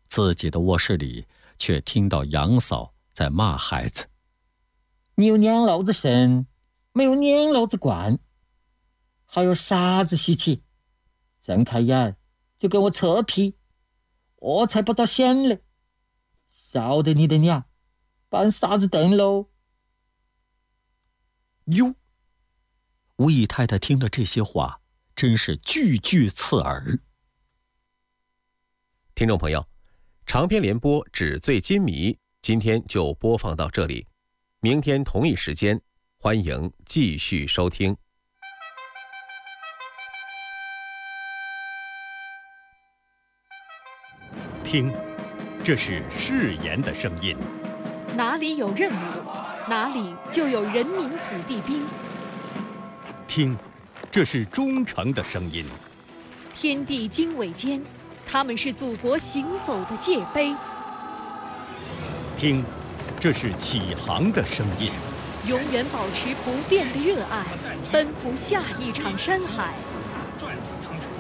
自己的卧室里却听到杨嫂在骂孩子：“ 你有娘老子生，没有娘老子惯，还有啥子稀奇？睁开眼就给我扯皮，我才不遭嫌嘞！晓得你的娘搬啥子凳喽？” 哟，吴姨太太听了这些话，真是句句刺耳。 听众朋友，长篇联播《纸醉金迷》今天就播放到这里，明天同一时间，欢迎继续收听。 听，这是誓言的声音。 哪里有任务，哪里就有人民子弟兵。 听，这是忠诚的声音。 天地经纬间，他们是祖国行走的界碑。 听，这是启航的声音。 永远保持不变的热爱，奔赴下一场山海。 转子层出